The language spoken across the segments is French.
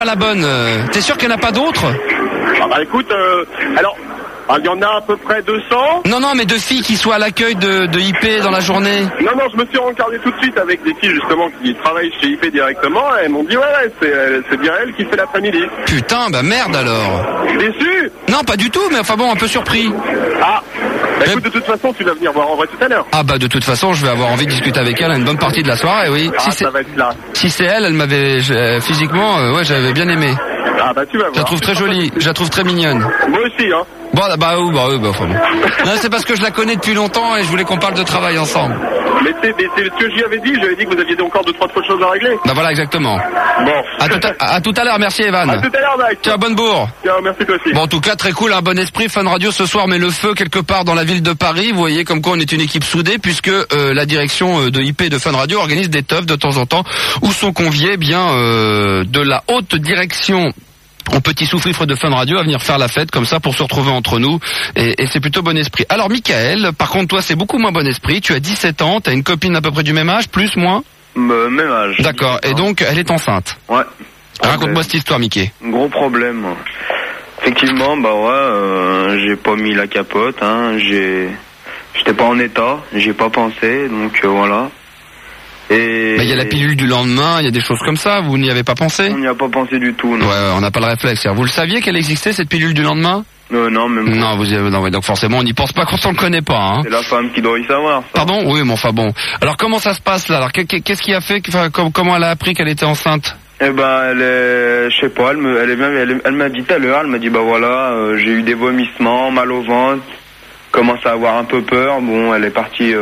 Pas la bonne. T'es sûr qu'il n'y en a pas d'autres? Ah bah écoute, alors, il y en a à peu près 200. Non, mais de filles qui soient à l'accueil de IP dans la journée. Non, je me suis regardé tout de suite avec des filles justement qui travaillent chez IP directement. Et elles m'ont dit ouais, c'est bien elle qui fait l'après-midi. Putain, bah merde alors. Déçu? Non, pas du tout, mais enfin bon, un peu surpris. Ah, bah écoute, de toute façon, tu vas venir voir en vrai tout à l'heure. Ah bah de toute façon, je vais avoir envie de discuter avec elle une bonne partie de la soirée, oui. Ah, ça va être là. Si c'est elle m'avait physiquement, ouais, j'avais bien aimé. Ah bah tu vas voir. Je la trouve très jolie, je la trouve très mignonne. Moi aussi, hein. Bon, enfin bon. Non, c'est parce que je la connais depuis longtemps et je voulais qu'on parle de travail ensemble. Mais c'est ce que je lui avais dit, que vous aviez encore 2-3 choses à régler. Bah voilà, exactement. Bon. À tout à l'heure, merci Evan. À tout à l'heure, Mike. Tiens, bonne bourre. Tiens, merci toi aussi. Bon, en tout cas, très cool, un bon esprit. Fun Radio ce soir met le feu quelque part dans la ville de Paris. Vous voyez comme quoi on est une équipe soudée puisque la direction de IP de Fun Radio organise des teufs de temps en temps où sont conviés de la haute direction au petit sous-fifre de Fun Radio à venir faire la fête comme ça pour se retrouver entre nous et c'est plutôt bon esprit. Alors Michael, par contre toi c'est beaucoup moins bon esprit, tu as 17 ans, t'as une copine à peu près du même âge, plus, moins? Même âge. D'accord, et donc elle est enceinte? Ouais. Raconte-moi cette histoire Mickey. Gros problème. Effectivement, j'ai pas mis la capote, hein, j'étais pas en état, j'ai pas pensé, donc voilà. Et il y a la pilule du lendemain, il y a des choses comme ça, vous n'y avez pas pensé? On n'y a pas pensé du tout, non. Ouais, on n'a pas le réflexe. Vous le saviez qu'elle existait, cette pilule du lendemain? Non, même pas. Non, donc forcément on n'y pense pas quand on le connaît pas, hein. C'est la femme qui doit y savoir, ça. Pardon? Oui, mais enfin bon. Alors comment ça se passe là? Alors qu'est-ce qui a fait, comment elle a appris qu'elle était enceinte? Je sais pas, elle m'a dit tout à l'heure, elle m'a dit j'ai eu des vomissements, mal au ventre, commence à avoir un peu peur, bon, elle est partie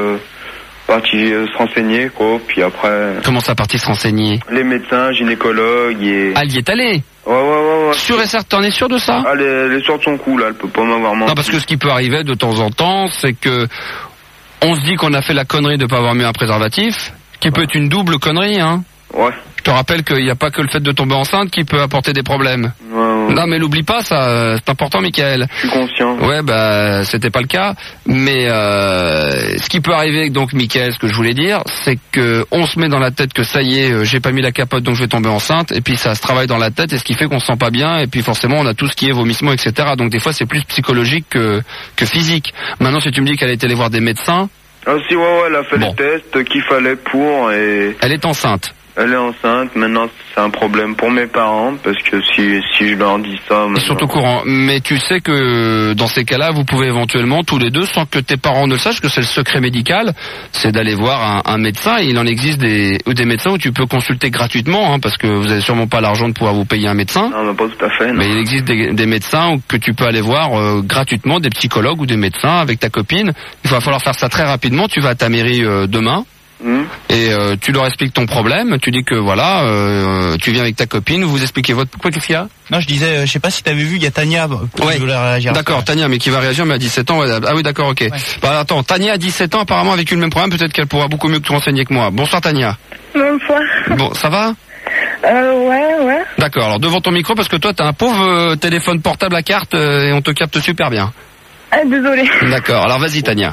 se renseigner, quoi, puis après... Comment ça, partie se renseigner? Les médecins, gynécologues et... Ah, elle y est allée? Ouais. Sûr et certain, t'en es sûr de ça? Ah, elle est sûre de son coup, là, elle peut pas m'avoir menti. Non, parce que ce qui peut arriver de temps en temps, c'est que on se dit qu'on a fait la connerie de pas avoir mis un préservatif, qui peut être une double connerie, hein. Ouais. Je te rappelle qu'il n'y a pas que le fait de tomber enceinte qui peut apporter des problèmes. Ouais. Non, mais l'oublie pas, ça, c'est important, Michael. Je suis conscient. Ouais, c'était pas le cas. Mais ce qui peut arriver, donc, Michael, ce que je voulais dire, c'est que on se met dans la tête que ça y est, j'ai pas mis la capote, donc je vais tomber enceinte. Et puis ça se travaille dans la tête, et ce qui fait qu'on se sent pas bien. Et puis forcément, on a tout ce qui est vomissement, etc. Donc des fois, c'est plus psychologique que physique. Maintenant, si tu me dis qu'elle est allée voir des médecins. Ah si, ouais, elle a fait les tests qu'il fallait pour et... Elle est enceinte. Elle est enceinte, maintenant c'est un problème pour mes parents, parce que si je leur dis ça... Ils sont au courant, mais tu sais que dans ces cas-là, vous pouvez éventuellement, tous les deux, sans que tes parents ne le sachent, que c'est le secret médical, c'est d'aller voir un médecin, et il en existe des médecins où tu peux consulter gratuitement, hein, parce que vous avez sûrement pas l'argent de pouvoir vous payer un médecin. Non, pas tout à fait, non. Mais il existe des médecins que tu peux aller voir gratuitement, des psychologues ou des médecins avec ta copine. Il va falloir faire ça très rapidement, tu vas à ta mairie demain. Et tu leur expliques ton problème, tu dis que tu viens avec ta copine, vous expliquez pourquoi, qu'est-ce qu'il y a? Non, je disais, je sais pas si t'avais vu, il y a Tania qui voulait réagir. D'accord, Tania, mais qui va réagir, mais à 17 ans. Ah oui, d'accord, ok. Ouais. Attends, Tania à 17 ans, apparemment, a vécu le même problème, peut-être qu'elle pourra beaucoup mieux te renseigner que moi. Bonsoir Tania. Bonsoir. Bon, ça va? Ouais. D'accord, alors devant ton micro, parce que toi t'as un pauvre téléphone portable à carte et on te capte super bien. Ah, désolé. D'accord, alors vas-y Tania.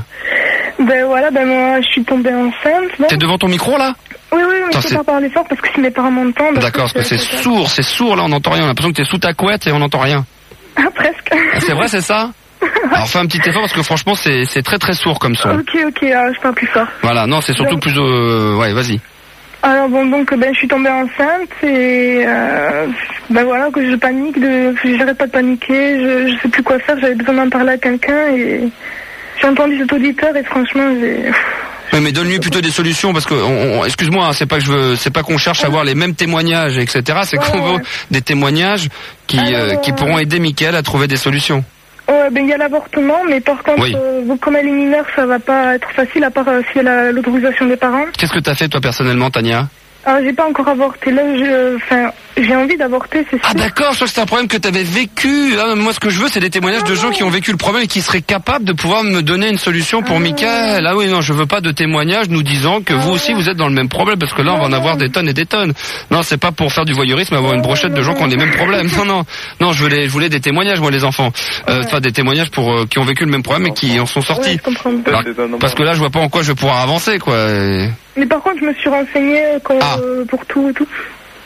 Moi je suis tombée enceinte. Bon. T'es devant ton micro là? Oui, mais je peux pas parler fort parce que si mes parents m'entendent... D'accord, parce que c'est sourd là, on n'entend rien, on a l'impression que t'es sous ta couette et on n'entend rien. Ah, presque. C'est vrai, c'est ça? Alors fais un petit effort parce que franchement c'est très très sourd comme son. Ok, je parle plus fort. Voilà, non c'est surtout plus... Ouais, vas-y. Alors je suis tombée enceinte et que je panique, j'arrête pas de paniquer, je sais plus quoi faire, j'avais besoin d'en parler à quelqu'un et j'ai entendu cet auditeur et franchement j'ai... Mais donne-lui plutôt des solutions parce que excuse-moi, c'est pas qu'on cherche à avoir les mêmes témoignages, etc. C'est qu'on veut des témoignages qui pourront aider Mickaël à trouver des solutions. Il y a l'avortement, mais par contre, comme elle est mineure, ça va pas être facile à part si elle a l'autorisation des parents. Qu'est-ce que t'as fait toi personnellement, Tania? Alors, j'ai pas encore avorté. Là, j'ai envie d'avorter, c'est sûr. Ah d'accord, je crois que c'est un problème que t'avais vécu. Ah, moi, ce que je veux, c'est des témoignages de gens qui ont vécu le problème et qui seraient capables de pouvoir me donner une solution pour Mickaël. Ah oui, non, je veux pas de témoignages nous disant que vous aussi, vous êtes dans le même problème, parce que là, on va en avoir des tonnes et des tonnes. Non, c'est pas pour faire du voyeurisme, avoir une brochette de gens qui ont les mêmes problèmes. Non, je voulais des témoignages, moi, les enfants. Des témoignages qui ont vécu le même problème et qui en sont sortis. Alors, parce que là, je vois pas en quoi je vais pouvoir avancer, quoi. Mais par contre, je me suis renseignée pour tout et tout.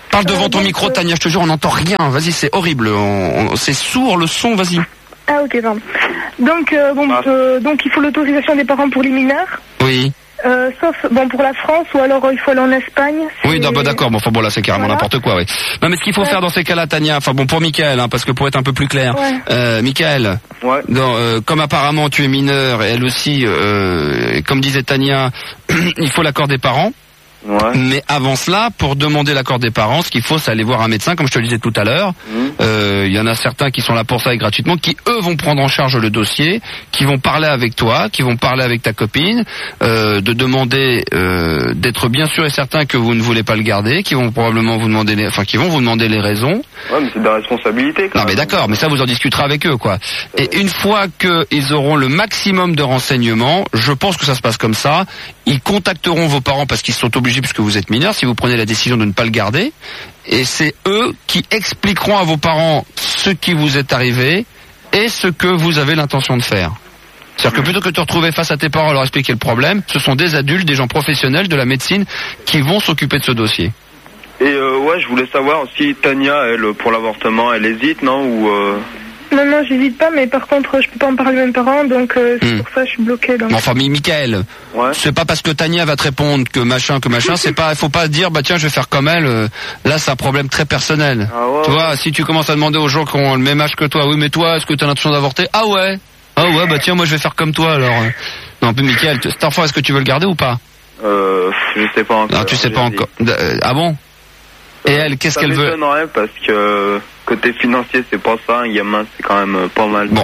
Parle devant ton micro, Tania, je te jure, on n'entend rien. Vas-y, c'est horrible. C'est sourd le son, vas-y. Ah, ok, pardon. Donc, donc il faut l'autorisation des parents pour les mineurs. Oui. Sauf pour la France, ou alors il faut aller en Espagne. Oui, d'accord. Bon, là c'est carrément n'importe quoi, oui. Non, mais ce qu'il faut faire dans ces cas-là, Tania, pour Mickaël, parce que pour être un peu plus clair, Mickaël, comme apparemment tu es mineur, et elle aussi, comme disait Tania, il faut l'accord des parents. Ouais. Mais avant cela, pour demander l'accord des parents, ce qu'il faut, c'est aller voir un médecin, comme je te le disais tout à l'heure. Il y en a certains qui sont là pour ça et gratuitement, qui eux vont prendre en charge le dossier, qui vont parler avec toi, qui vont parler avec ta copine, de demander d'être bien sûr et certain que vous ne voulez pas le garder, qui vont probablement vous demander les raisons. Ouais, mais c'est de la responsabilité. Non, mais d'accord, mais ça vous en discuterez avec eux, quoi. Et une fois qu'ils auront le maximum de renseignements, je pense que ça se passe comme ça. Ils contacteront vos parents parce qu'ils sont obligés, puisque vous êtes mineur, si vous prenez la décision de ne pas le garder. Et c'est eux qui expliqueront à vos parents ce qui vous est arrivé et ce que vous avez l'intention de faire. C'est-à-dire que plutôt que de te retrouver face à tes parents et leur expliquer le problème, ce sont des adultes, des gens professionnels de la médecine qui vont s'occuper de ce dossier. Et je voulais savoir aussi, Tania, elle, pour l'avortement, elle hésite, non, ou Non, j'hésite pas, mais par contre, je peux pas en parler à mes parents, donc c'est pour ça que je suis bloquée. Donc. Enfin, Mickaël, c'est pas parce que Tania va te répondre que machin, c'est pas, faut pas dire, tiens, je vais faire comme elle, là, c'est un problème très personnel. Ah ouais. Tu vois, si tu commences à demander aux gens qui ont le même âge que toi, oui, mais toi, est-ce que tu as l'intention d'avorter? Ah ouais, tiens, moi, je vais faire comme toi, alors. Non, Mickaël, cet enfant, est-ce que tu veux le garder ou pas? Je sais pas encore. Non, tu sais pas encore. Ah bon? Et elle, qu'est-ce qu'elle veut? Ça m'étonnerait parce que côté financier, c'est pas ça. Un gamin, c'est quand même pas mal. Bon,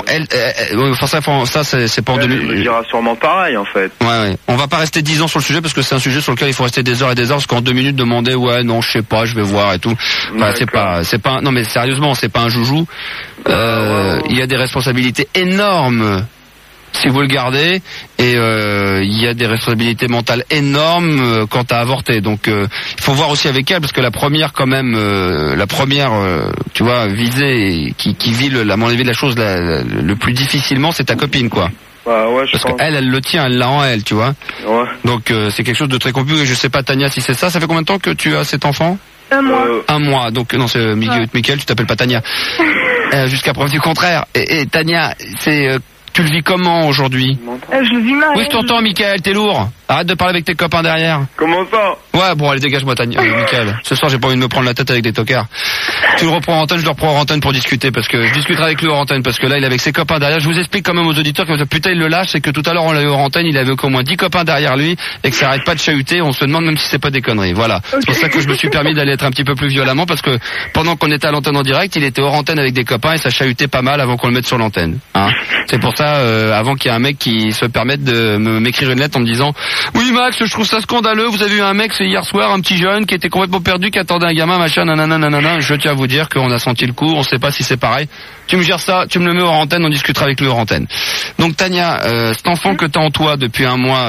ça, c'est pas en 2000. Elle dira sûrement pareil, en fait. Ouais. On va pas rester 10 ans sur le sujet parce que c'est un sujet sur lequel il faut rester des heures et des heures parce qu'en 2 minutes demander, non, je sais pas, je vais voir et tout. C'est pas, non mais sérieusement, c'est pas un joujou. Il y a des responsabilités énormes si vous le gardez, et il y a des responsabilités mentales énormes quant à avorter. Donc il faut voir aussi avec elle, parce que la première quand même, tu vois, visée, qui vit à mon avis la chose le plus difficilement, c'est ta copine, quoi. Parce qu'elle le tient, elle l'a en elle, tu vois. Ouais. Donc c'est quelque chose de très compliqué. Je sais pas, Tania, si c'est ça. Ça fait combien de temps que tu as cet enfant? 1 mois. 1 mois. Donc non, c'est Mickaël, tu t'appelles pas Tania. Jusqu'à preuve du contraire. Et Tania, tu le vis comment aujourd'hui? Je le vis mal. Oui, je t'entends, Mickaël, t'es lourd. Arrête de parler avec tes copains derrière. Comment ça? Ouais, bon, allez, dégage-moi, Mickaël. Ce soir, j'ai pas envie de me prendre la tête avec des tocards. Tu le reprends en antenne, je le reprends en antenne pour discuter, parce que je discuterai avec lui en antenne, parce que là, il est avec ses copains derrière. Je vous explique quand même aux auditeurs que putain, il le lâche, c'est que tout à l'heure, on l'a eu en antenne, il avait au moins 10 copains derrière lui, et que ça arrête pas de chahuter, on se demande même si c'est pas des conneries. Voilà. Okay. C'est pour ça que je me suis permis d'aller être un petit peu plus violemment, parce que pendant qu'on était à l'antenne en direct, il était hors antenne avec des copains, et ça chahutait pas mal avant qu'on le mette sur l'antenne. Hein. C'est pour ça, avant qu'il y ait un mec qui se permette de m'écrire une lettre en me disant, oui, Max, je trouve ça scandaleux, vous avez eu un mec, c'est hier soir, un petit jeune qui était complètement perdu, qui attendait un gamin, machin, nanana, je tiens à vous dire qu'on a senti le coup, on sait pas si c'est pareil. Tu me gères ça, tu me le mets hors antenne, on discutera avec lui hors antenne. Donc Tania, cet enfant que t'as en toi depuis 1 mois,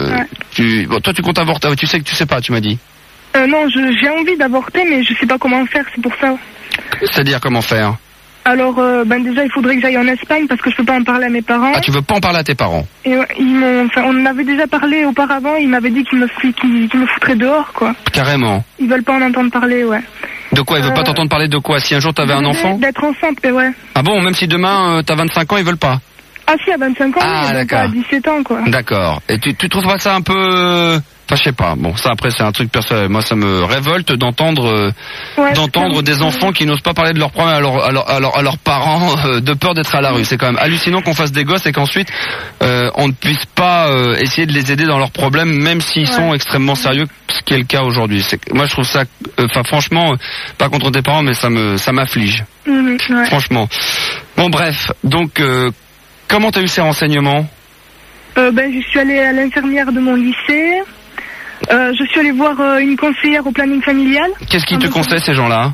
toi tu comptes avorter, tu sais que tu sais pas, tu m'as dit. Non, j'ai envie d'avorter, mais je sais pas comment faire, c'est pour ça. C'est-à-dire comment faire? Alors, déjà, il faudrait que j'aille en Espagne parce que je peux pas en parler à mes parents. Ah, tu veux pas en parler à tes parents? Et on en avait déjà parlé auparavant, ils m'avaient dit qu'ils me foutraient dehors, quoi. Carrément. Ils veulent pas en entendre parler, ouais. De quoi? Ils veulent pas t'entendre parler de quoi? Si un jour t'avais un enfant? D'être enceinte, ouais. Ah bon, même si demain t'as 25 ans, ils veulent pas? Ah si, à 25 ans, oui, donc à 17 ans, quoi. D'accord. Et tu trouves pas ça un peu... Enfin, je sais pas. Bon, ça après c'est un truc personnel. Moi, ça me révolte d'entendre des enfants qui n'osent pas parler de leurs problèmes à leurs parents de peur d'être à la rue. C'est quand même hallucinant qu'on fasse des gosses et qu'ensuite on ne puisse pas essayer de les aider dans leurs problèmes, même s'ils sont extrêmement sérieux, ce qui est le cas aujourd'hui. Moi, je trouve ça, franchement, pas contre tes parents, mais ça m'afflige. Franchement. Bon, bref. Donc, comment t'as eu ces renseignements? Je suis allée à l'infirmière de mon lycée. Je suis allée voir une conseillère au planning familial. Qu'est-ce qu'ils te conseillent, ces gens-là?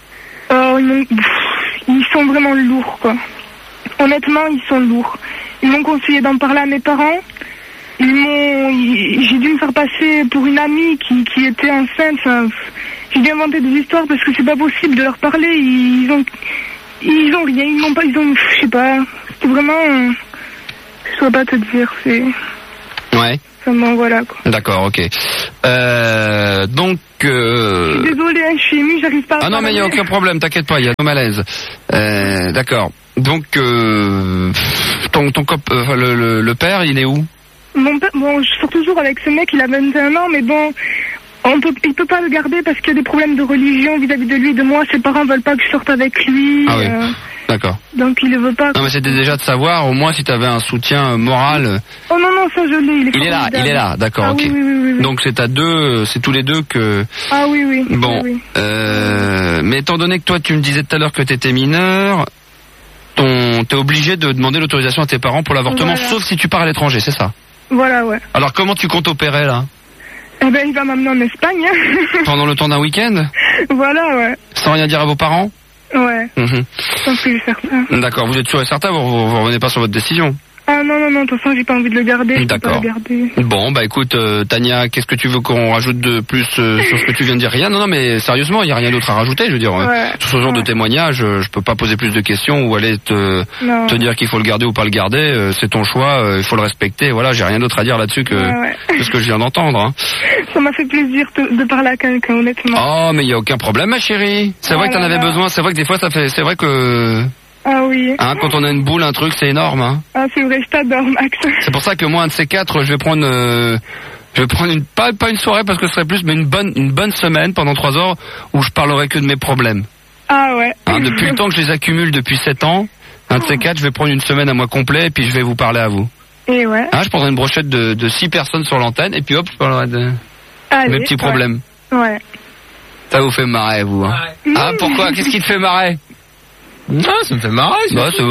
Ils sont vraiment lourds, quoi. Honnêtement, ils sont lourds. Ils m'ont conseillé d'en parler à mes parents. J'ai dû me faire passer pour une amie qui était enceinte. Enfin, j'ai dû inventer des histoires parce que c'est pas possible de leur parler. Ils ont rien. Je sais pas. C'était vraiment... je saurais pas te dire. Ouais. directement, voilà quoi. D'accord, ok. Donc... Je suis désolée, je suis émue, j'arrive pas à... Ah non, mais il n'y a aucun problème, t'inquiète pas, il y a un malaise. D'accord. Donc, le père, il est où? Mon père, bon, je sors toujours avec ce mec, il a 21 ans, mais bon... il peut pas le garder parce qu'il y a des problèmes de religion vis-à-vis de lui et de moi. Ses parents veulent pas que je sorte avec lui. Ah oui, d'accord. Donc il le veut pas. Non mais c'était déjà de savoir, au moins si tu avais un soutien moral. Oh non, ça je l'ai. Il est là, d'accord, ah, ok. Oui. Donc c'est tous les deux que... Ah oui. Bon, oui. Mais étant donné que toi tu me disais tout à l'heure que tu étais mineur, t'es obligé de demander l'autorisation à tes parents pour l'avortement, sauf si tu pars à l'étranger, c'est ça? Voilà, ouais. Alors comment tu comptes opérer là? Eh ben, il va m'amener en Espagne. Pendant le temps d'un week-end? Voilà, ouais. Sans rien dire à vos parents? Ouais. Sans plus faire ça. D'accord, vous êtes sûr et certain, vous revenez pas sur votre décision? Ah non, de toute façon, j'ai pas envie de le garder. D'accord. Bon, bah écoute, Tania, qu'est-ce que tu veux qu'on rajoute de plus sur ce que tu viens de dire? Rien? Non, mais sérieusement, il y a rien d'autre à rajouter, je veux dire. Sur ce genre de témoignage, je peux pas poser plus de questions ou aller te dire qu'il faut le garder ou pas le garder. C'est ton choix, il faut le respecter. Voilà, j'ai rien d'autre à dire là-dessus que ce que je viens d'entendre. Hein. Ça m'a fait plaisir de parler à quelqu'un, honnêtement. Oh, mais il y a aucun problème, ma chérie. C'est vrai que t'en avais besoin. C'est vrai que des fois, c'est vrai que... Ah oui. Hein, quand on a une boule, un truc, c'est énorme. Hein. Ah, c'est vrai, je t'adore, Max. C'est pour ça que moi, un de ces quatre, je vais prendre pas une soirée parce que ce serait plus, mais une bonne semaine pendant 3 heures où je parlerai que de mes problèmes. Ah ouais. Hein, depuis le temps que je les accumule depuis 7 ans, un de ces quatre, je vais prendre une semaine à moi complet et puis je vais vous parler à vous. Et ouais. Hein, je prendrai une brochette de 6 personnes sur l'antenne et puis hop, je parlerai de mes petits problèmes. Ouais. Ça vous fait marrer, vous. Hein. Ah, pourquoi? Qu'est-ce qui te fait marrer? Non, ça me fait marrer. Bah, ça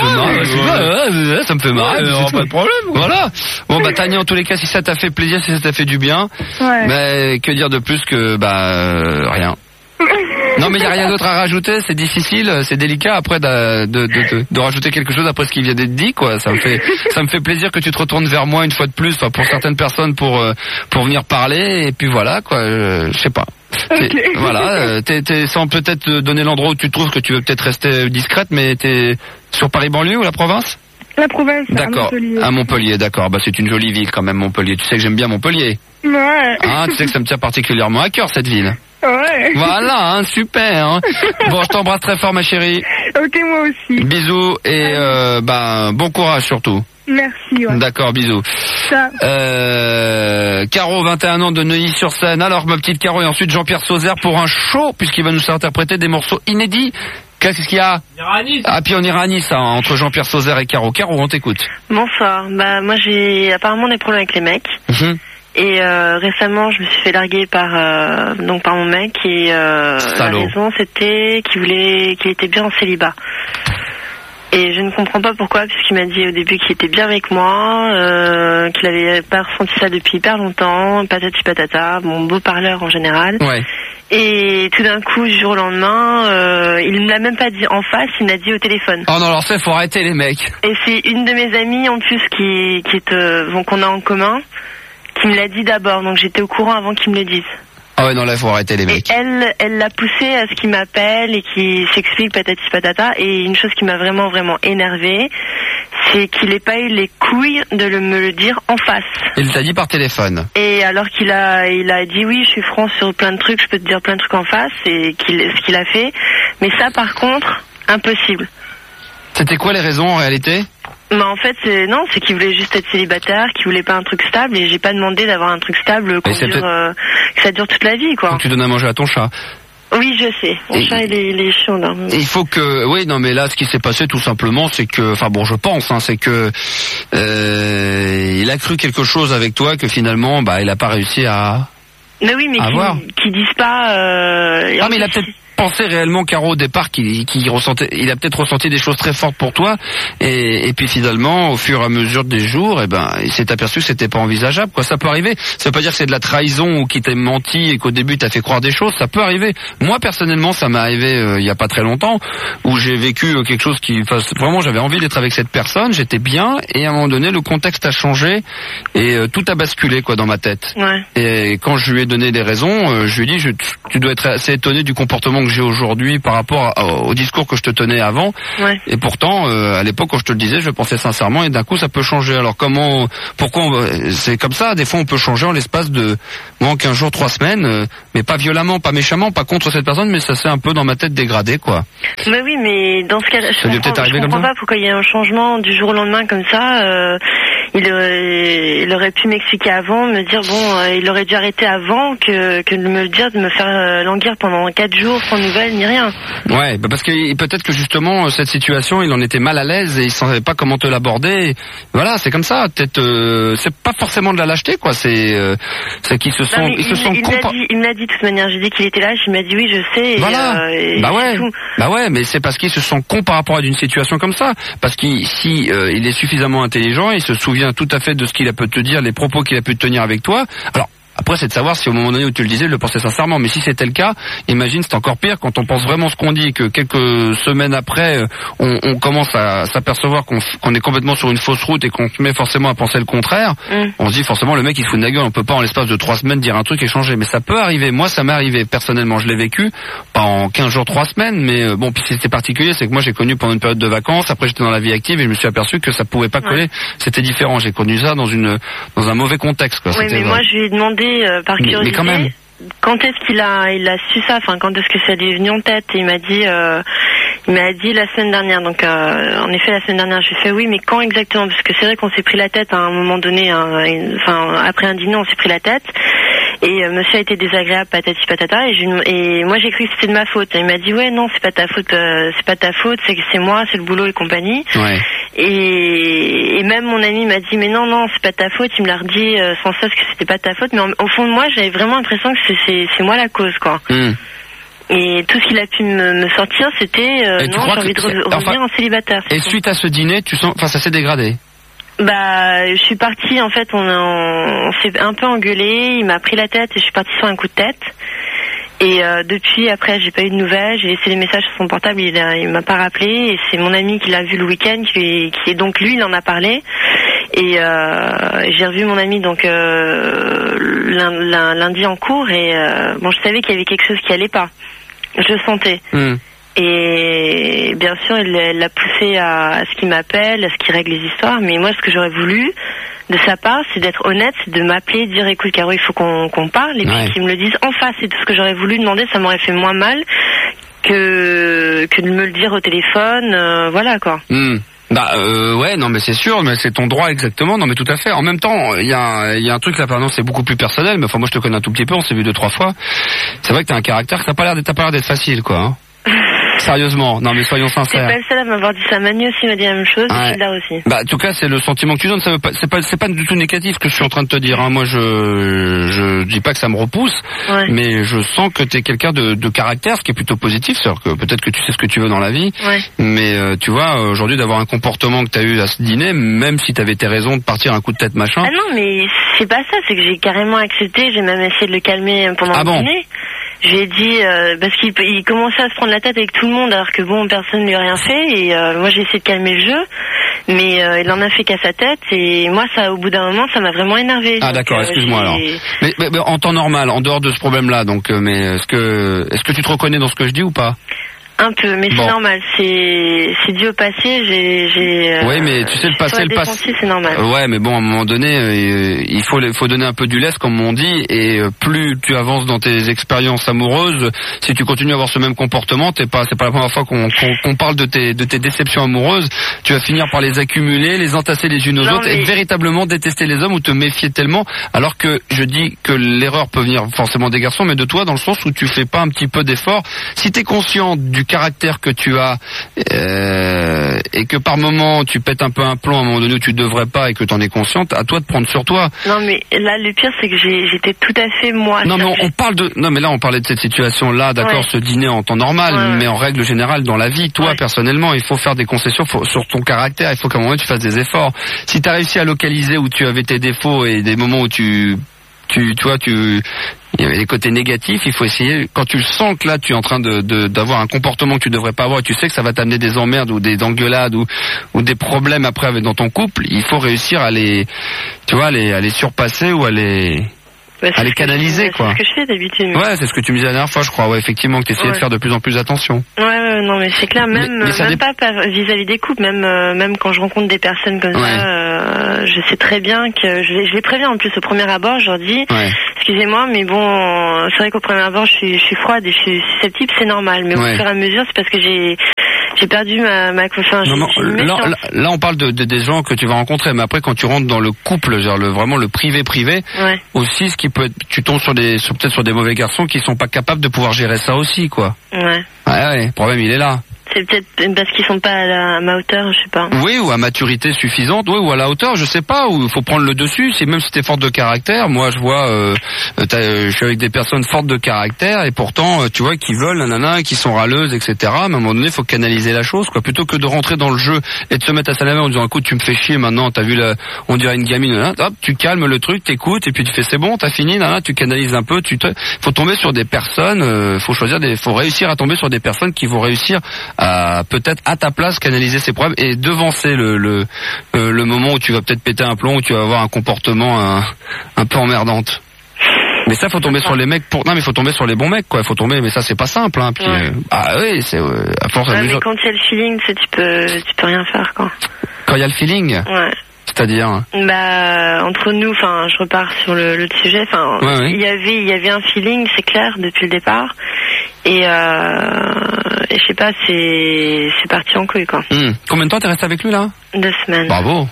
me fait marrer. Pas de problème. Voilà. Bon, bah, Tania, en tous les cas, si ça t'a fait plaisir, si ça t'a fait du bien, mais que dire de plus que, rien. Non, mais il y a rien d'autre à rajouter, c'est difficile, c'est délicat après de rajouter quelque chose après ce qui vient d'être dit, quoi. Ça me fait plaisir que tu te retournes vers moi une fois de plus, enfin, pour certaines personnes pour venir parler, et puis voilà, quoi, je sais pas. Okay. Voilà, t'es sans peut-être donner l'endroit où tu te trouves, que tu veux peut-être rester discrète, mais t'es sur Paris banlieue ou la province? La province, d'accord. À Montpellier, d'accord. Bah, c'est une jolie ville quand même, Montpellier. Tu sais que j'aime bien Montpellier. Ouais. Hein, tu sais que ça me tient particulièrement à cœur, cette ville. Ouais. Voilà, hein, super. Hein. Bon, je t'embrasse très fort, ma chérie. Ok, moi aussi. Bisous et bon courage surtout. Merci. Ouais. D'accord, bisous. Caro, 21 ans de Neuilly-sur-Seine. Alors, ma petite Caro, et ensuite Jean-Pierre Sauzère pour un show, puisqu'il va nous interpréter des morceaux inédits. Qu'est-ce qu'il y a? On ira à Nice. Ah, puis on ira à Nice, hein, entre Jean-Pierre Sauzère et Caro. Caro, on t'écoute. Bonsoir. Bah, moi, j'ai apparemment des problèmes avec les mecs. Et récemment, je me suis fait larguer par mon mec et la raison c'était qu'il était bien en célibat. Et je ne comprends pas pourquoi, puisqu'il m'a dit au début qu'il était bien avec moi, qu'il avait pas ressenti ça depuis hyper longtemps, patati patata, mon beau parleur en général. Ouais. Et tout d'un coup, du jour au lendemain, il ne me l'a même pas dit en face, il me l'a dit au téléphone. Oh non, alors ça, faut arrêter les mecs. Et c'est une de mes amies en plus qu'on a en commun, qui me l'a dit d'abord, donc j'étais au courant avant qu'il me le dise. Ah ouais, non, là, faut arrêter les mecs. Et elle l'a poussé à ce qu'il m'appelle et qu'il s'explique patati patata. Et une chose qui m'a vraiment, vraiment énervée, c'est qu'il n'ait pas eu les couilles de me le dire en face. Il t'a dit par téléphone. Et alors il a dit oui, je suis franc sur plein de trucs, je peux te dire plein de trucs en face, et ce qu'il a fait. Mais ça, par contre, impossible. C'était quoi les raisons en réalité ? Bah en fait c'est qu'il voulait juste être célibataire, qu'il voulait pas un truc stable, et j'ai pas demandé d'avoir un truc stable que ça dure toute la vie quoi. Faut que tu donnes à manger à ton chat. Oui, je sais. Mon chat il est chiant là. Il faut que non mais là ce qui s'est passé tout simplement c'est que je pense c'est que il a cru quelque chose avec toi que finalement il a pas réussi à mais qu'ils disent pas mais il a peut-être pensé réellement Caro au départ qu'il ressentait, il a peut-être ressenti des choses très fortes pour toi et puis finalement au fur et à mesure des jours il s'est aperçu que c'était pas envisageable quoi. Ça peut arriver, ça veut pas dire que c'est de la trahison ou qu'il t'a menti et qu'au début t'as fait croire des choses, ça peut arriver. Moi personnellement ça m'est arrivé il y a pas très longtemps où j'ai vécu quelque chose vraiment j'avais envie d'être avec cette personne, j'étais bien et à un moment donné le contexte a changé et tout a basculé quoi dans ma tête. Ouais. Et quand je lui ai donné des raisons, je lui ai dit tu dois être assez étonné du comportement que j'ai aujourd'hui par rapport au discours que je te tenais avant. Ouais. Et pourtant, à l'époque, quand je te le disais, je le pensais sincèrement, et d'un coup, ça peut changer. Alors pourquoi c'est comme ça? Des fois, on peut changer en l'espace de 15 jours, 3 semaines, mais pas violemment, pas méchamment, pas contre cette personne, mais ça s'est un peu dans ma tête dégradé, quoi. Mais oui, mais dans ce cas, je comprends pas pourquoi il y a un changement du jour au lendemain comme ça. Il aurait pu m'expliquer avant, me dire il aurait dû arrêter avant que de me le dire, de me faire languir pendant 4 jours sans nouvelles ni rien. Ouais, parce que peut-être que justement cette situation, il en était mal à l'aise et il savait pas comment te l'aborder. Voilà, c'est comme ça. Peut-être c'est pas forcément de la lâcheté, quoi. C'est qu'ils se sont il me l'a dit de toute manière. J'ai dit qu'il était là, il m'a dit oui, je sais. Voilà. Bah ouais, mais c'est parce qu'ils se sont cons par rapport à une situation comme ça. Parce qu'il il est suffisamment intelligent, il se souvient tout à fait de ce qu'il a pu te dire, les propos qu'il a pu tenir avec toi. Alors après, c'est de savoir si au moment donné où tu le disais, il le pensait sincèrement. Mais si c'était le cas, imagine, c'est encore pire quand on pense vraiment ce qu'on dit, que quelques semaines après, on commence à s'apercevoir qu'on est complètement sur une fausse route et qu'on se met forcément à penser le contraire. On se dit forcément, le mec il se fout de la gueule. On peut pas en l'espace de 3 semaines dire un truc et changer. Mais ça peut arriver. Moi, ça m'est arrivé personnellement. Je l'ai vécu, pas en 15 jours, 3 semaines. Mais bon, puis c'était particulier, c'est que moi j'ai connu pendant une période de vacances. Après, j'étais dans la vie active et je me suis aperçu que ça pouvait pas coller. C'était différent. J'ai connu ça dans un mauvais contexte, quoi. Oui, mais moi je lui ai demandé par curiosité, mais quand même. Quand est-ce qu'il a su ça, enfin quand est-ce que ça lui est venu en tête, et il m'a dit la semaine dernière. Donc en effet la semaine dernière, j'ai fait oui, mais quand exactement, parce que c'est vrai qu'on s'est pris la tête à un moment donné, après un dîner on s'est pris la tête. Et monsieur a été désagréable, patati patata, et moi j'ai cru que c'était de ma faute. Et il m'a dit ouais non, c'est pas ta faute, c'est que c'est moi, c'est le boulot et compagnie. Ouais. Et même mon ami m'a dit mais non, c'est pas ta faute. Il me l'a redit sans cesse que c'était pas ta faute, mais au fond de moi j'avais vraiment l'impression que c'est moi la cause, quoi. Et tout ce qu'il a pu me sortir, c'était non, j'ai envie de revenir en célibataire. Et suite à ce dîner, ça s'est dégradé? Bah, je suis partie, en fait, on s'est un peu engueulé, il m'a pris la tête et je suis partie sur un coup de tête. Et depuis, après, j'ai pas eu de nouvelles, j'ai laissé les messages sur son portable, il m'a pas rappelé, et c'est mon ami qui l'a vu le week-end, qui est donc lui, il en a parlé. Et j'ai revu mon ami donc lundi en cours, et je savais qu'il y avait quelque chose qui allait pas. Je le sentais. Et bien sûr, il l'a poussé à ce qu'il m'appelle, à ce qu'il règle les histoires. Mais moi, ce que j'aurais voulu de sa part, c'est d'être honnête, c'est de m'appeler, de dire écoute Caro, il faut qu'on parle, et puis qu'il me le dise en face. C'est tout ce que j'aurais voulu demander, ça m'aurait fait moins mal que de me le dire au téléphone, voilà quoi. Ouais, non mais c'est sûr, mais c'est ton droit exactement. Non mais tout à fait. En même temps, il y a un truc là, pardon, c'est beaucoup plus personnel. Mais enfin, moi je te connais un tout petit peu, on s'est vu 2-3 fois. C'est vrai que t'as un caractère, t'as pas l'air d'être facile, quoi. Hein. Sérieusement, non mais soyons sincères. C'est pas le seul à m'avoir dit ça. Manu aussi m'a dit la même chose, et là aussi. Bah, en tout cas, c'est le sentiment que tu donnes. Ça veut pas, c'est pas du tout négatif que je suis en train de te dire. Hein. Moi, je dis pas que ça me repousse, mais je sens que t'es quelqu'un de caractère, ce qui est plutôt positif. C'est-à-dire que peut-être que tu sais ce que tu veux dans la vie, mais tu vois, aujourd'hui, d'avoir un comportement que t'as eu à ce dîner, même si t'avais tes raisons de partir un coup de tête, machin. Ah non, mais c'est pas ça. C'est que j'ai carrément accepté. J'ai même essayé de le calmer pendant le dîner. J'ai dit parce qu'il commençait à se prendre la tête avec tout le monde, alors que bon, personne lui a rien fait, et moi j'ai essayé de calmer le jeu, mais il en a fait qu'à sa tête, et moi ça, au bout d'un moment, ça m'a vraiment énervé. Ah d'accord, excuse-moi alors. Mais en temps normal, en dehors de ce problème-là, donc, mais est-ce que tu te reconnais dans ce que je dis ou pas? Un peu, mais c'est normal. C'est dû au passé. Oui, mais tu sais, le passé, c'est normal. Ouais, mais bon, à un moment donné, il faut donner un peu du lest, comme on dit, et plus tu avances dans tes expériences amoureuses, si tu continues à avoir ce même comportement, c'est pas la première fois qu'on parle de tes déceptions amoureuses, tu vas finir par les accumuler, les entasser les unes aux autres, et véritablement détester les hommes ou te méfier tellement, alors que je dis que l'erreur peut venir forcément des garçons, mais de toi, dans le sens où tu fais pas un petit peu d'effort. Si t'es conscient du caractère que tu as, et que par moment tu pètes un peu un plomb à un moment donné où tu devrais pas, et que t'en es consciente, à toi de prendre sur toi. Non mais là le pire c'est que j'étais tout à fait moi. Non mais là on parlait de cette situation là, d'accord, ce dîner en temps normal, mais en règle générale dans la vie, toi personnellement il faut faire des concessions sur ton caractère, il faut qu'à un moment tu fasses des efforts. Si t'as réussi à localiser où tu avais tes défauts et des moments où il y avait des côtés négatifs, il faut essayer, quand tu sens que là tu es en train d'avoir un comportement que tu devrais pas avoir, et tu sais que ça va t'amener des emmerdes ou des engueulades ou des problèmes après dans ton couple, il faut réussir à les surpasser ou à les à les canaliser, quoi. C'est ce que je fais d'habitude. Ouais, c'est ce que tu me disais la dernière fois, je crois. Ouais, effectivement, que tu essayais de faire de plus en plus attention. Ouais, non, mais c'est clair. Même pas vis-à-vis des couples, même quand je rencontre des personnes comme ça, je sais très bien que je les préviens en plus au premier abord. Je leur dis, excusez-moi, mais bon, c'est vrai qu'au premier abord, je suis froide et je suis susceptible, c'est normal. Mais au fur et à mesure, c'est parce que j'ai perdu ma confiance. Là, on parle des gens que tu vas rencontrer, mais après, quand tu rentres dans le couple, genre vraiment le privé, aussi, ce qui peut être, tu tombes peut-être sur des mauvais garçons qui sont pas capables de pouvoir gérer ça aussi, quoi. Ouais. Le problème, il est là. C'est peut-être parce qu'ils sont pas à ma hauteur, je sais pas. Oui, ou à maturité suffisante, ou à la hauteur, je sais pas, ou il faut prendre le dessus, c'est même si t'es forte de caractère. Moi, je vois, je suis avec des personnes fortes de caractère, et pourtant, tu vois, qui veulent, qui sont râleuses, etc. Mais à un moment donné, il faut canaliser la chose, quoi. Plutôt que de rentrer dans le jeu et de se mettre à sa en disant, écoute, tu me fais chier maintenant, t'as vu on dirait une gamine, hop, tu calmes le truc, t'écoutes, et puis tu fais, c'est bon, t'as fini, tu canalises un peu, faut tomber sur des personnes, faut réussir à tomber sur des personnes qui vont réussir à peut-être à ta place canaliser ces problèmes et devancer le moment où tu vas peut-être péter un plomb, où tu vas avoir un comportement un peu emmerdante. Mais ça, faut tomber sur les mecs mais faut tomber sur les bons mecs, quoi. Faut tomber, mais ça, c'est pas simple, hein. Puis, c'est à force à mais quand il y a le feeling, tu peux rien faire, quoi. Quand il y a le feeling. Ouais. C'est-à-dire entre nous, je repars sur le sujet. Il y avait un feeling, c'est clair, depuis le départ. Et je sais pas, c'est parti en couille, quoi. Combien de temps t'es resté avec lui, là? 2 semaines. Bravo.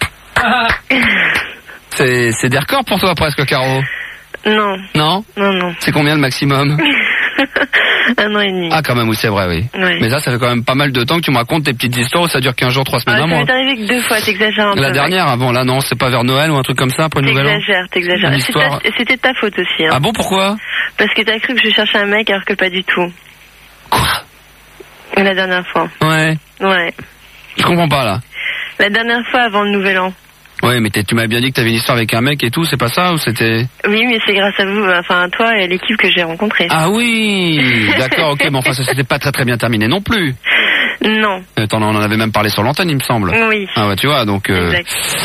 C'est des records pour toi, presque, Caro. Non. Non. C'est combien le maximum? 1 an et demi. Ah, quand même, oui, c'est vrai, oui. Ouais. Mais ça fait quand même pas mal de temps que tu me racontes tes petites histoires où ça dure 15 jours, 3 semaines, un mois. Ça m'est arrivé que 2 fois, t'exagères un peu. La dernière, avant, là, non, c'est pas vers Noël ou un truc comme ça, après Nouvel An? T'exagères. C'était ta faute aussi, hein. Ah bon, pourquoi? Parce que t'as cru que je cherchais un mec alors que pas du tout. Quoi? La dernière fois. Ouais. Je comprends pas, là. La dernière fois avant le Nouvel An. Ouais, mais tu m'avais bien dit que t'avais une histoire avec un mec et tout, c'est pas ça, ou c'était... Oui, mais c'est grâce à vous, à toi et à l'équipe que j'ai rencontrée. Ah oui, d'accord, ok, mais enfin ça s'était pas très bien terminé non plus. Non. On en avait même parlé sur l'antenne, il me semble. Oui. Ah ouais, tu vois, donc... Exact.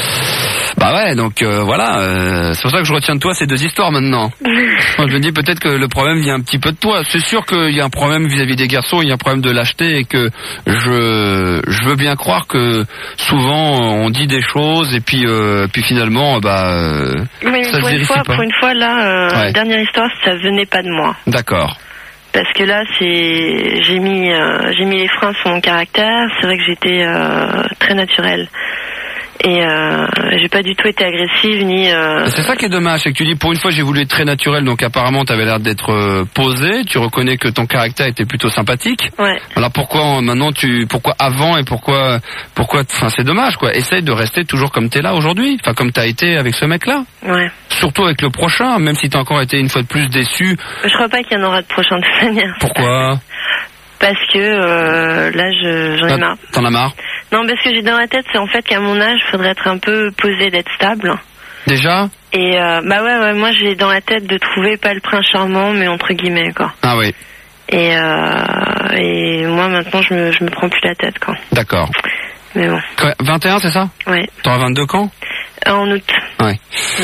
Voilà, c'est pour ça que je retiens de toi ces 2 histoires maintenant. Moi, je me dis peut-être que le problème vient un petit peu de toi. C'est sûr qu'il y a un problème vis-à-vis des garçons, il y a un problème de lâcheté et que je veux bien croire que souvent on dit des choses et puis finalement mais ça se vérifie pas. Pour une fois la dernière histoire, ça venait pas de moi. D'accord. Parce que là, j'ai mis les freins sur mon caractère. C'est vrai que j'étais très naturelle. Et j'ai pas du tout été agressive ni. C'est ça qui est dommage, c'est que tu dis pour une fois j'ai voulu être très naturel, donc apparemment t'avais l'air d'être posé. Tu reconnais que ton caractère était plutôt sympathique. Ouais. Alors pourquoi maintenant pourquoi avant et pourquoi c'est dommage, quoi. Essaye de rester toujours comme t'es là aujourd'hui, comme t'as été avec ce mec-là. Ouais. Surtout avec le prochain, même si t'as encore été une fois de plus déçu. Je crois pas qu'il y en aura de prochain de toute manière. Pourquoi? Parce que là j'en ai marre. T'en as marre? Non, parce que j'ai dans la tête, c'est en fait qu'à mon âge, il faudrait être un peu posé, d'être stable. Déjà? Et moi j'ai dans la tête de trouver pas le prince charmant, mais entre guillemets, quoi. Ah oui. Et moi maintenant je me prends plus la tête, quoi. D'accord. Mais bon. 21, c'est ça? Ouais. T'auras 22 quand? En août. Ouais.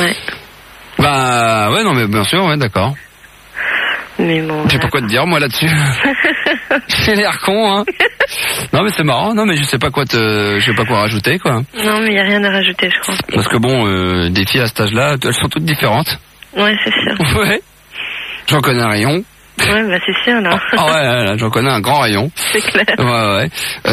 Ouais, non mais bien sûr, ouais, d'accord. Mais bon. Je sais pas quoi te dire moi là-dessus. J'ai l'air con, hein. Non mais c'est marrant, non mais je sais pas quoi rajouter, quoi. Non mais y a rien à rajouter, je crois. Parce que bon, des filles à cet âge-là, elles sont toutes différentes. Ouais, c'est sûr. Ouais. J'en connais un rayon. Ouais, c'est sûr, là. Ouais, j'en connais un grand rayon. C'est clair. Ouais.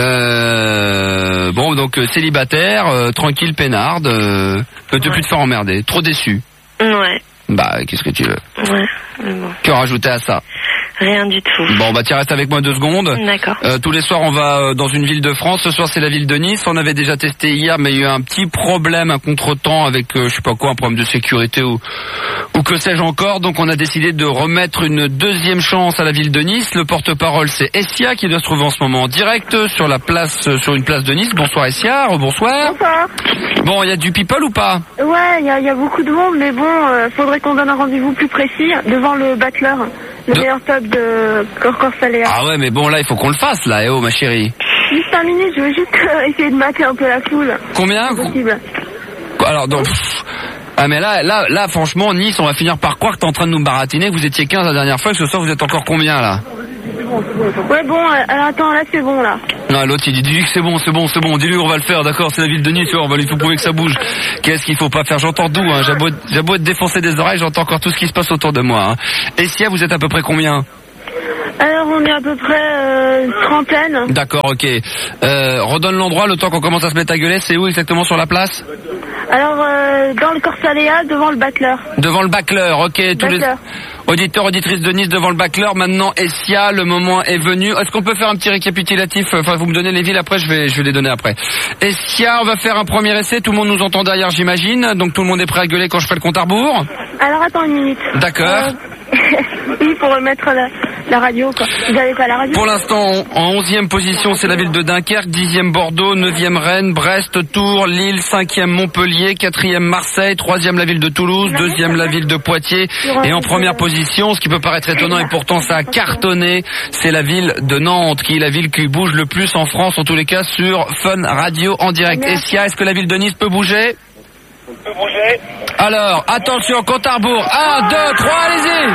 Bon, donc célibataire, tranquille, peinarde, peut plus te faire emmerder. Trop déçu. Ouais. Qu'est-ce que tu veux? Ouais, bon. Que rajouter à ça? Rien du tout. Bon, tiens, reste avec moi 2 secondes. D'accord. Tous les soirs, on va dans une ville de France. Ce soir, c'est la ville de Nice. On avait déjà testé hier, mais il y a eu un petit problème, un contretemps avec, je sais pas quoi, un problème de sécurité ou que sais-je encore. Donc, on a décidé de remettre une 2e chance à la ville de Nice. Le porte-parole, c'est Essia, qui doit se trouver en ce moment en direct sur une place de Nice. Bonsoir, Essia. Bonsoir. Bonsoir. Bon, il y a du people ou pas? Ouais, il y a beaucoup de monde, mais bon, faudrait qu'on donne un rendez-vous plus précis devant le Battler. Le meilleur top de Corsaléa. Ah ouais, mais bon, là, il faut qu'on le fasse, là. Eh oh, ma chérie. Juste 5 minutes, je veux juste essayer de mater un peu la foule. Combien? C'est possible. Alors, donc... Ah mais là, franchement, Nice, on va finir par croire que t'es en train de nous baratiner. Vous étiez 15 la dernière fois, et ce soir vous êtes encore combien là? Ouais bon, alors attends, là c'est bon là. Non, l'autre il dit que c'est bon. Dis-lui on va le faire, d'accord, c'est la ville de Nice, on va lui prouver que ça bouge. Qu'est-ce qu'il faut pas faire? J'entends tout, hein. J'ai beau être défoncé des oreilles, j'entends encore tout ce qui se passe autour de moi. Hein. Essia, vous êtes à peu près combien? Alors on est à peu près trentaine. D'accord, ok. Redonne l'endroit, le temps qu'on commence à se mettre à gueuler, c'est où exactement sur la place? Alors dans le Corsaléa, devant le Bacleur. Devant le Bacleur, ok. Tous les auditeurs, auditrices de Nice devant le Bacleur. Maintenant, Essia, le moment est venu. Est-ce qu'on peut faire un petit récapitulatif? Enfin, vous me donnez les villes après, je vais les donner après. Essia, on va faire un premier essai. Tout le monde nous entend derrière, j'imagine. Donc tout le monde est prêt à gueuler quand je fais le compte à rebours. Alors attends une minute. D'accord. Oui, pour remettre la radio, quoi. Vous avez pas la radio? Pour l'instant, en 11e position, c'est la ville de Dunkerque, 10e Bordeaux, 9e Rennes, Brest, Tours, Lille, 5e Montpellier, 4e Marseille, 3e la ville de Toulouse, 2e la ville de Poitiers, et en première position, ce qui peut paraître étonnant et pourtant ça a cartonné, c'est la ville de Nantes, qui est la ville qui bouge le plus en France, en tous les cas, sur Fun Radio en direct. Essia, est-ce que la ville de Nice peut bouger? Peut bouger. Alors, attention, compte à rebours. 1, 2, 3, allez-y.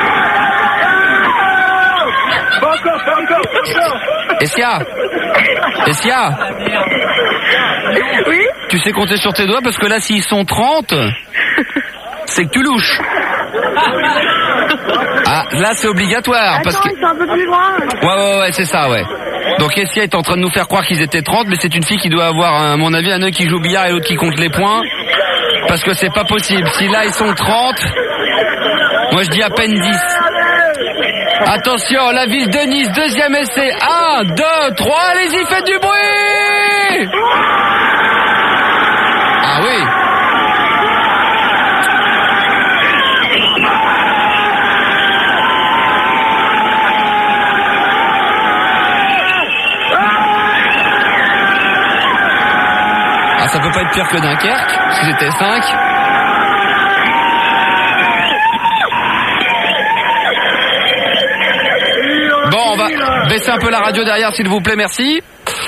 Essia. Oui. Tu sais compter sur tes doigts parce que là, s'ils sont 30, c'est que tu louches. Ah, là, c'est obligatoire. Attends, parce que... ils sont un peu plus loin. Ouais, c'est ça, ouais. Donc Essia est en train de nous faire croire qu'ils étaient 30, mais c'est une fille qui doit avoir, à mon avis, un œil qui joue au billard et l'autre qui compte les points. Parce que c'est pas possible. Si là, ils sont 30, moi je dis à peine 10. Attention, la ville de Nice, deuxième essai. 1, 2, 3, allez-y, faites du bruit! Ah oui. Ah, ça peut pas être pire que Dunkerque, si c'était 5. Bon, on va baisser un peu la radio derrière, s'il vous plaît, merci.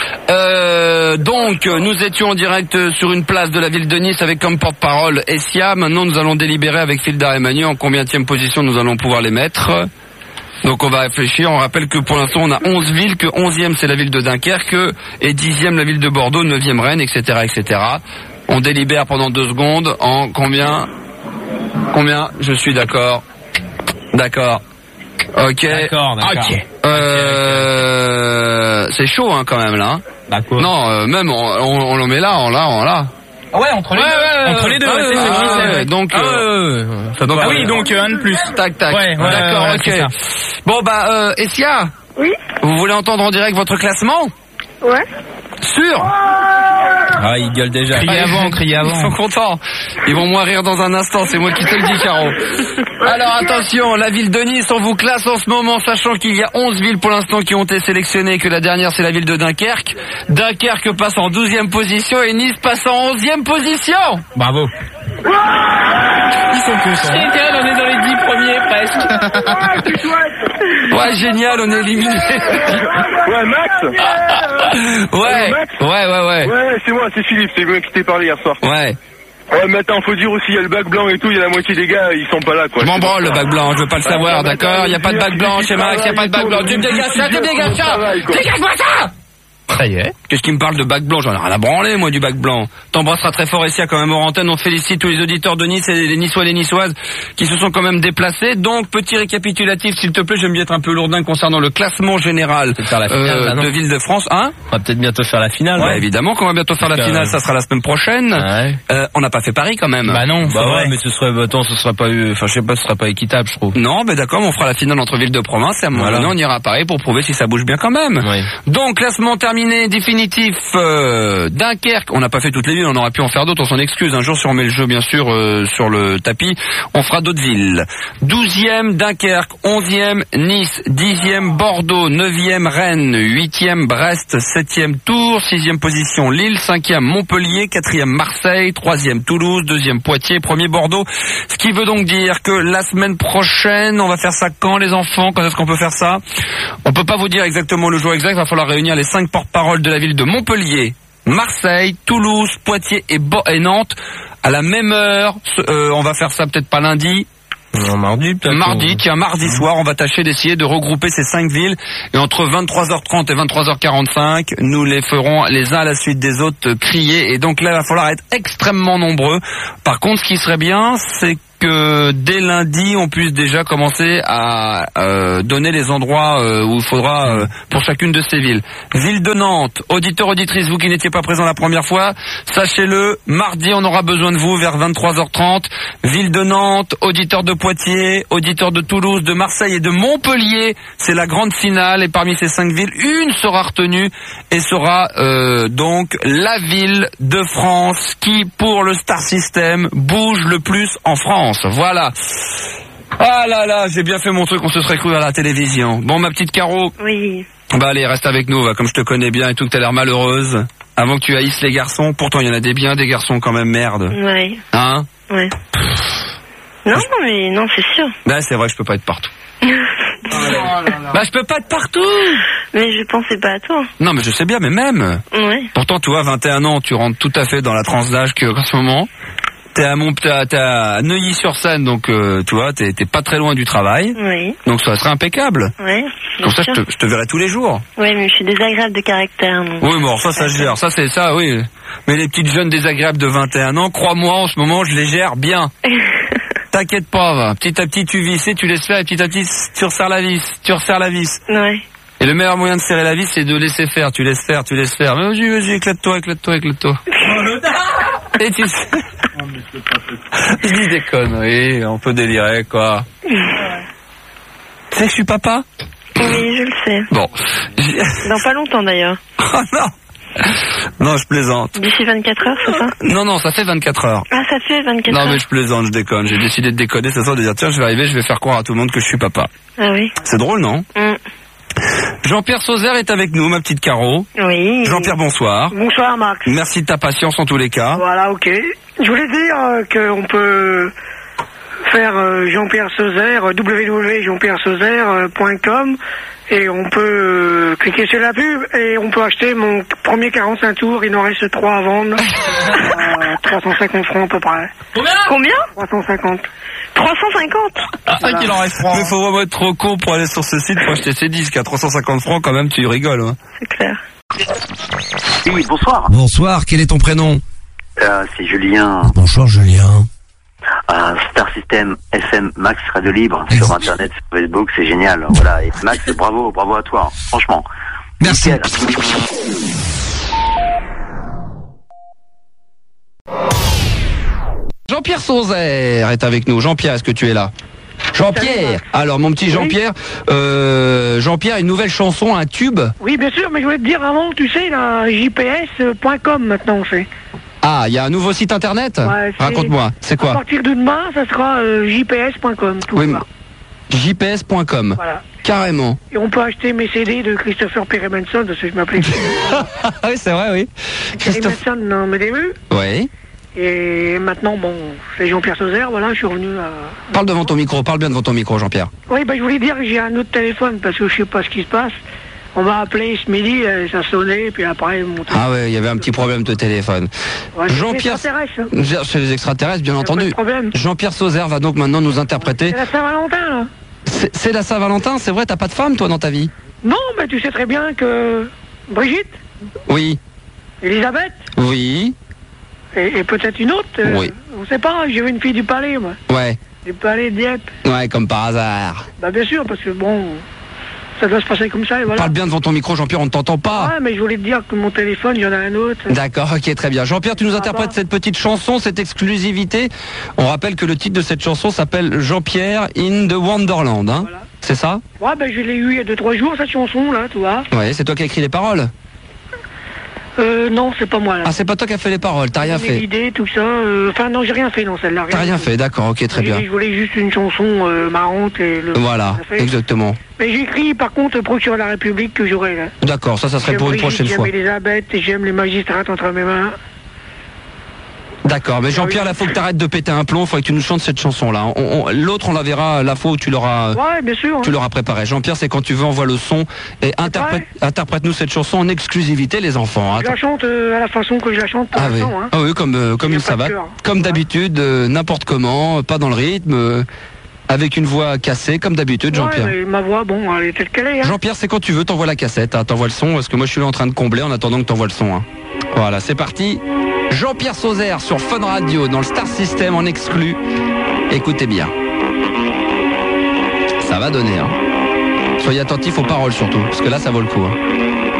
Donc, nous étions en direct sur une place de la ville de Nice avec comme porte-parole Essia. Maintenant, nous allons délibérer avec Filda et Manu en combienième position nous allons pouvoir les mettre. Donc, on va réfléchir. On rappelle que pour l'instant, on a 11 villes, que 11e, c'est la ville de Dunkerque, et 10e, la ville de Bordeaux, 9e, Rennes, etc., etc. On délibère pendant 2 secondes en combien? Je suis d'accord. D'accord. Ok. D'accord. Ok. C'est chaud, hein, quand même, là. D'accord. Non, même, on le met là, là. Ah ouais, entre les deux. Entre les deux, ouais. Donc, ça doit oui, donc, un de plus. Tac. Ouais, d'accord, ok. Bon, Essia. Oui. Vous voulez entendre en direct votre classement? Ouais. Sûr? Ah, il gueule déjà. Criez avant. Ils sont contents. Ils vont moins rire dans un instant, c'est moi qui te le dis, Caro. Alors attention, la ville de Nice, on vous classe en ce moment, sachant qu'il y a 11 villes pour l'instant qui ont été sélectionnées, que la dernière c'est la ville de Dunkerque. Dunkerque passe en 12e position et Nice passe en 11e position. Bravo. Ils sont tous. Génial, on est dans les 10 premiers presque. Ouais, génial, on est éliminé. Ouais, Max. Ouais. Ouais, c'est moi, c'est Philippe, c'est le mec qui t'ai parlé hier soir. Ouais. Ouais, mais attends, faut dire aussi, il y a le bac blanc et tout, il y a la moitié des gars, ils sont pas là, quoi. Je m'en branle, le bac blanc, je veux pas le savoir, d'accord? Y a pas de bac blanc chez Max, y a pas de bac blanc. Tu me dégages ça, dégage-moi ça! Ça y est. Qu'est-ce qui me parle de bac blanc? J'en ai rien à branler, moi, du bac blanc. T'embrasseras très fort ici, quand même, en antenne. On félicite tous les auditeurs de Nice et les Niçois et les Niçoises qui se sont quand même déplacés. Donc, petit récapitulatif, s'il te plaît, j'aime bien être un peu lourdin concernant le classement général de Ville-de-France. Hein? On va peut-être bientôt faire la finale. Ouais, évidemment qu'on va bientôt faire la finale, ça sera la semaine prochaine. Ouais. On n'a pas fait Paris, quand même. Bah non, ouais, mais ce sera pas enfin, je sais pas, ce sera pas équitable, je trouve. Non, mais d'accord, on fera la finale entre villes de province et à un moment donné, on ira à Paris pour prouver si ça bouge bien quand même. Oui. Donc, classement terminé, définitif. Dunkerque, on n'a pas fait toutes les villes, on aurait pu en faire d'autres, on s'en excuse. Un jour, si on met le jeu, bien sûr, sur le tapis, on fera d'autres villes. 12e, Dunkerque. 11e, Nice. 10e, Bordeaux. 9e, Rennes. 8e, Brest. 7e, Tours. 6e position, Lille. 5e, Montpellier. 4e, Marseille. 3e, Toulouse. 2e, Poitiers. 1er, Bordeaux. Ce qui veut donc dire que la semaine prochaine, on va faire ça quand, les enfants? Quand est-ce qu'on peut faire ça? On peut pas vous dire exactement le jour exact, il va falloir réunir les 5 porte-paroles de la ville de Montpellier, Marseille, Toulouse, Poitiers et Nantes à la même heure. On va faire ça peut-être pas lundi. Non, mardi, peut-être. Mardi soir, on va tâcher d'essayer de regrouper ces 5 villes et entre 23h30 et 23h45, nous les ferons les uns à la suite des autres crier et donc là, il va falloir être extrêmement nombreux. Par contre, ce qui serait bien, c'est que dès lundi, on puisse déjà commencer à donner les endroits où il faudra pour chacune de ces villes. Ville de Nantes, auditeurs, auditrices, vous qui n'étiez pas présents la première fois, sachez-le, mardi, on aura besoin de vous vers 23h30. Ville de Nantes, auditeurs de Poitiers, auditeurs de Toulouse, de Marseille et de Montpellier, c'est la grande finale et parmi ces 5 villes, une sera retenue et sera donc la ville de France qui, pour le Star System, bouge le plus en France. Voilà. Ah là là, j'ai bien fait mon truc, on se serait cru à la télévision. Bon, ma petite Caro. Oui. Bah allez, reste avec nous, comme je te connais bien et tout, que t'as l'air malheureuse. Avant que tu haïsses les garçons, pourtant il y en a des garçons quand même, merde. Ouais. Hein? Ouais. Non, mais non, c'est sûr. Bah c'est vrai, je peux pas être partout. Bah je peux pas être partout. Mais je pensais pas à toi. Non mais je sais bien, mais même. Ouais. Pourtant, tu vois, 21 ans, tu rentres tout à fait dans la tranche d'âge qu'en ce moment. T'es à Neuilly-sur-Seine, donc tu vois, t'es pas très loin du travail. Oui. Donc ça serait impeccable. Oui. Comme ça, je te verrai tous les jours. Oui, mais je suis désagréable de caractère. Donc... Oui, bon, ça se gère. Ça, c'est ça, oui. Mais les petites jeunes désagréables de 21 ans, crois-moi, en ce moment, je les gère bien. T'inquiète pas, va. Petit à petit, tu vis, tu laisses faire, et petit à petit, tu resserres la vis. Ouais. Et le meilleur moyen de serrer la vis, c'est de laisser faire. Tu laisses faire. Mais vas-y, éclate-toi. Et tu sais... Je dis des conneries, on peut délirer, quoi. Tu sais que je suis papa? Oui, je le sais. Bon. Dans pas longtemps, d'ailleurs. Oh non! Non, je plaisante. D'ici 24 heures, c'est ça? Non, ça fait 24 heures. Ah, ça fait 24 heures. Non, mais je plaisante, je déconne. J'ai décidé de déconner ce soir, de dire, tiens, je vais arriver, je vais faire croire à tout le monde que je suis papa. Ah oui. C'est drôle, non? Jean-Pierre Sauzère est avec nous, ma petite Caro. Oui. Jean-Pierre, bonsoir. Bonsoir, Max. Merci de ta patience en tous les cas. Voilà, ok. Je voulais dire qu'on peut faire Jean-Pierre Sauzère, www.jeanpierresauzère.com et on peut cliquer sur la pub et on peut acheter mon premier 45 tours. Il en reste 3 à vendre. 350 francs à peu près. Combien 350. 350. C'est ça qu'il en reste 3. Mais faut vraiment être trop con pour aller sur ce site pour acheter ces disques à 350 francs quand même, tu rigoles. Hein. C'est clair. Oui, bonsoir. Bonsoir, quel est ton prénom? C'est Julien. Bonjour Julien. Star System FM Max Radio Libre sur Internet, sur Facebook, c'est génial. Voilà, et Max, bravo à toi, franchement. Merci. Nickel. Jean-Pierre Sauzère est avec nous. Jean-Pierre, est-ce que tu es là? Jean-Pierre. Alors mon petit Jean-Pierre, Jean-Pierre, une nouvelle chanson, un tube. Oui, bien sûr, mais je voulais te dire avant, tu sais, là, jps.com maintenant on fait. Ah, il y a un nouveau site internet? Ouais, raconte-moi, c'est quoi? À partir de demain, ça sera jps.com. Oui, jps.com. Voilà. Carrément. Et on peut acheter mes CD de Christopher Perry Manson, parce que je m'appelais. Oui, c'est vrai, oui. Perry Manson dans mes débuts. Oui. Et maintenant, bon, c'est Jean-Pierre Sauzère, voilà, je suis revenu à... Parle devant ton micro, parle bien devant ton micro, Jean-Pierre. Oui, je voulais dire que j'ai un autre téléphone, parce que je sais pas ce qui se passe. On m'a appelé ce midi, ça sonnait, puis après, mon téléphone... Ah ouais, il y avait un petit problème de téléphone. Ouais, Jean-Pierre... Chez les extraterrestres, bien entendu. Jean-Pierre Sauzère va donc maintenant nous interpréter... C'est la Saint-Valentin, là. C'est la Saint-Valentin, c'est vrai, t'as pas de femme, toi, dans ta vie? Non, mais tu sais très bien que... Brigitte? Oui. Elisabeth? Oui. Et peut-être une autre? Oui. On sait pas, j'ai vu une fille du Palais, moi. Ouais. Du Palais de Dieppe. Ouais, comme par hasard. Bah bien sûr, parce que bon... Ça doit se passer comme ça et voilà. Parle bien devant ton micro, Jean-Pierre, on ne t'entend pas. Ouais, mais je voulais te dire que mon téléphone, il y en a un autre. D'accord, ok, très bien. Jean-Pierre, tu nous interprètes cette petite chanson, cette exclusivité. On rappelle que le titre de cette chanson s'appelle Jean-Pierre in the Wonderland, hein. Voilà. C'est ça? Ouais, je l'ai eu il y a 2-3 jours, cette chanson, là, tu vois. Ouais, c'est toi qui as écrit les paroles? Non, c'est pas moi, là. Ah, c'est pas toi qui as fait les paroles, t'as rien fait? L'idée, tout ça, enfin, non, j'ai rien fait, non, celle-là. T'as rien fait, d'accord, ok, très bien. Je voulais juste une chanson marrante et le... Voilà, exactement. Mais j'écris, par contre, Procureur de la République que j'aurai, là. D'accord, ça serait pour une prochaine fois. J'aime Elisabeth et j'aime les magistrats entre mes mains. D'accord, mais Jean-Pierre, là, faut que t'arrêtes de péter un plomb, faudrait que tu nous chantes cette chanson-là. L'autre, on la verra la fois où tu l'auras bien sûr, tu l'auras préparé. Jean-Pierre, c'est quand tu veux, envoie le son et interprète-nous cette chanson en exclusivité, les enfants. Je la chante à la façon que je la chante. Ah oui, ah oui, comme il va. Comme d'habitude, n'importe comment, pas dans le rythme, avec une voix cassée, comme d'habitude, Jean-Pierre. Ouais, ma voix, bon, elle est telle qu'elle est. Hein. Jean-Pierre, c'est quand tu veux, t'envoies la cassette, t'envoies le son, parce que moi je suis là en train de combler en attendant que t'envoies le son. Hein. Voilà, c'est parti. Jean-Pierre Sauzère sur Fun Radio, dans le Star System en exclu. Écoutez bien. Ça va donner. Hein. Soyez attentifs aux paroles surtout, parce que là ça vaut le coup. Hein.